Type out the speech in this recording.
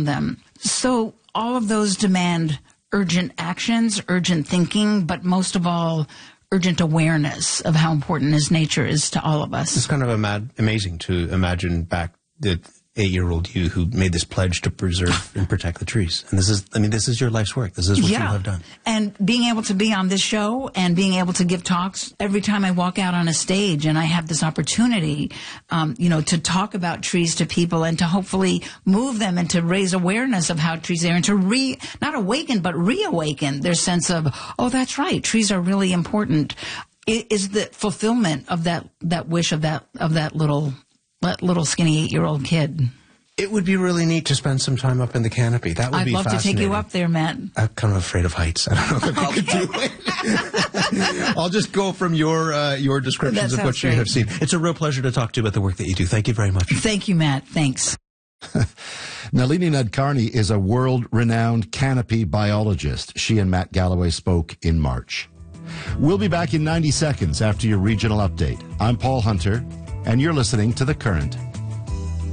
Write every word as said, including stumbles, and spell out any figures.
around them. So all of those demand urgent actions, urgent thinking, but most of all, urgent awareness of how important this nature is to all of us. It's kind of ama- amazing to imagine back the eight-year-old you who made this pledge to preserve and protect the trees. And this is, I mean, this is your life's work. This is what yeah. you have done. And being able to be on this show and being able to give talks every time I walk out on a stage and I have this opportunity, um, you know, to talk about trees to people and to hopefully move them and to raise awareness of how trees are and to re, not awaken, but reawaken their sense of, oh, that's right, trees are really important. It is the fulfillment of that, that wish of that, of that little That little skinny eight-year-old kid. It would be really neat to spend some time up in the canopy. That would I'd be love to take you up there, Matt. I'm kind of afraid of heights. I don't know if I could do it. I'll just go from your uh, your descriptions of what you great. have seen. It's a real pleasure to talk to you about the work that you do. Thank you very much. Thank you, Matt. Thanks. Nalini Nadkarni is a world-renowned canopy biologist. She and Matt Galloway spoke in March. We'll be back in ninety seconds after your regional update. I'm Paul Hunter, and you're listening to The Current.